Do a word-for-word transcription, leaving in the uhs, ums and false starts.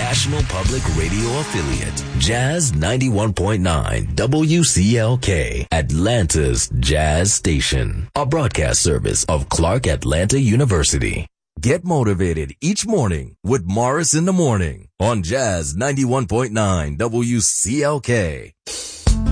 National Public Radio affiliate, Jazz ninety-one point nine W C L K, Atlanta's Jazz Station, a broadcast service of Clark Atlanta University. Get motivated each morning with Morris in the Morning on Jazz ninety-one point nine W C L K.